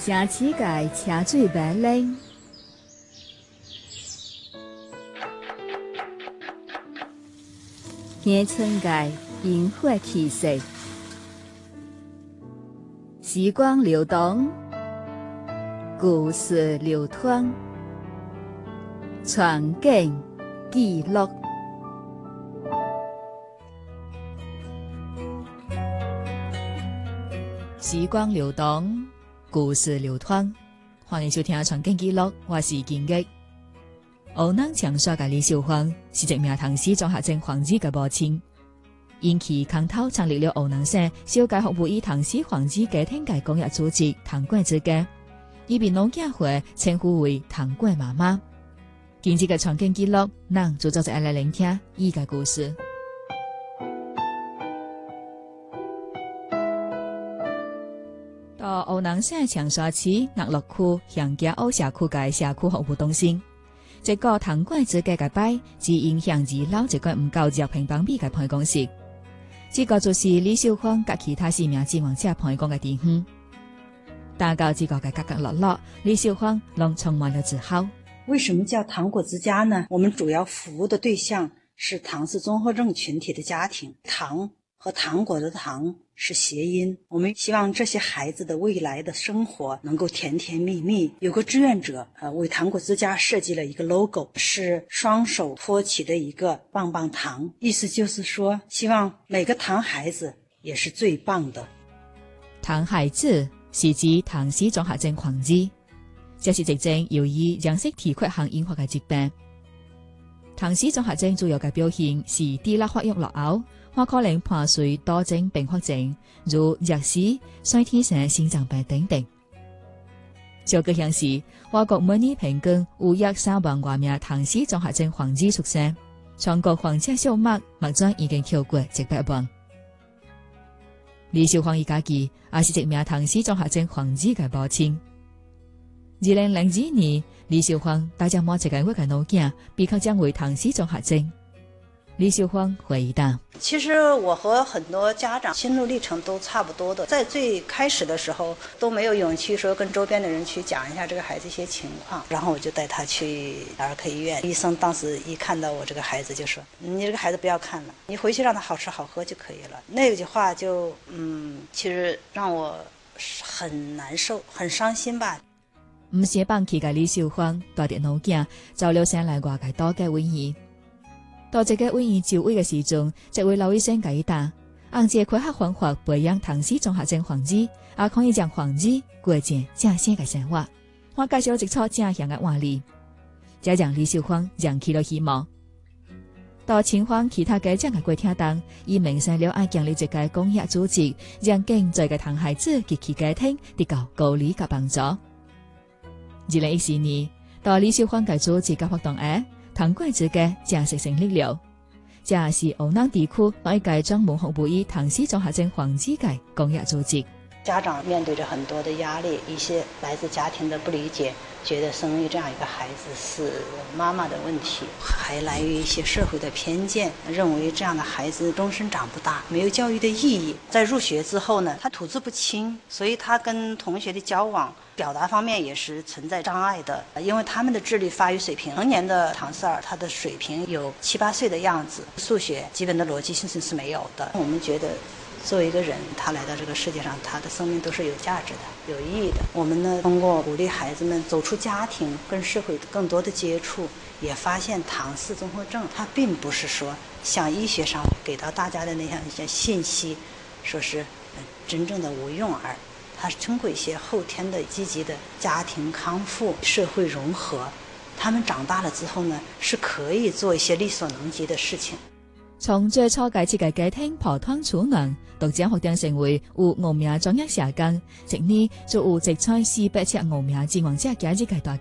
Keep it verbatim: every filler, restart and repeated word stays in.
城市界车水马龙，乡村界烟火气息，时光流动，故事流淌，传景记录。时光流动，故事流淌。欢迎收听《传景记录》，我是金玉。湖南长沙嘅李秀芳是一名唐氏综合症患者嘅母亲，因其空頭創立了湖南省少界服務於唐氏患者家庭嘅公益組織唐貴之家，以便老家會稱呼為唐貴媽媽。今次嘅傳景記錄，咱就做一來聆聽伊嘅故事。到湖南省長沙市岳麓區鄉家澳社區嘅社區服務中心，一個唐貴之家嘅擺只影響二樓一個唔夠十平方米嘅辦公室。這個就是李秀芳甲其他四名志願者辦公嘅地方。打到這個嘅角角落落，李秀芳攏充滿了自豪。 為什麼叫唐果之家呢？我們主要服務的對象是唐氏綜合症群體的家庭，唐和糖果的糖是諧音，我們希望這些孩子的未來的生活能夠甜甜蜜蜜。有個志願者呃，為唐果之家設計了一個 logo， 是雙手托起的一個棒棒糖，意思就是說希望每個唐孩子也是最棒的。 唐孩子是指唐氏綜合症患者，這是一種由於認識體缺陷引發嘅疾病。唐氏綜合症主要嘅表現是低力發育落後，或可能伴隨多種併發症，如弱視、衰天性心臟病等等。照個顯示，我國每年平均有約三萬多名唐氏綜合症患者出生，全國患者數目目前已經超過一百萬。李秀芳伊家己也是一名唐氏綜合症患者嘅母親。二零零二年，李秀芳帶着某一個月嘅老囝被確診為唐氏綜合症。李秀芳回憶道： 其實我和很多家長心路歷程都差不多的，在最開始的時候都沒有勇氣說跟周邊的人去講一下這個孩子一些情況，然後我就帶他去兒科醫院，醫生當時一看到我這個孩子就說：你這個孩子不要看了，你回去讓他好吃好喝就可以了。那句話就嗯，其實讓我很難受，很傷心吧。 唔是放棄嘅李秀芳帶着老囝走了省內外嘅多個醫院。到這個醫院就醫嘅時陣，這位老醫生解答，按這科學方法培養唐氏綜合症患者，也可以將患者過正正常嘅生活。我介紹了一撮正向嘅案例，這讓李秀芳燃起了希望。到前方其他嘅這樣嘅過程當，伊明細了愛建立一個公益組織，讓更多嘅唐孩子及其家庭得到高理及幫助。二零一四年，到李秀芳嘅組織嘅活動下，唐貴之家正式成立了，這也是湖南地區內一個專門服務於唐氏綜合症患者嘅公益組織。 家長面對着很多的壓力，一些來自家庭的不理解，覺得生育這樣一個孩子是媽媽的問題，還來於一些社會的偏見，認為這樣的孩子終身長不大，沒有教育的意義。在入學之後呢，他吐字不清，所以他跟同學的交往表達方面也是存在障礙的，因為他們的智力發育水平，成年的唐氏兒他的水平有七八歲的樣子，數學基本的邏輯性是沒有的。我們覺得作為一個人，他來到這個世界上，他的生命都是有價值的、有意義的。我們呢，通過鼓勵孩子們走出家庭，跟社會更多的接觸，也發現唐氏綜合症，它並不是說像醫學上給到大家的那樣一些信息，說是真正的無用兒。它是通過一些後天的積極的家庭康復、社會融合，他們長大了之後呢，是可以做一些力所能及的事情。 從最初嘅設計家庭抱團取暖，逐漸發展成為有五名專業社工，一年就有一千四百尺五名志願者加入嘅大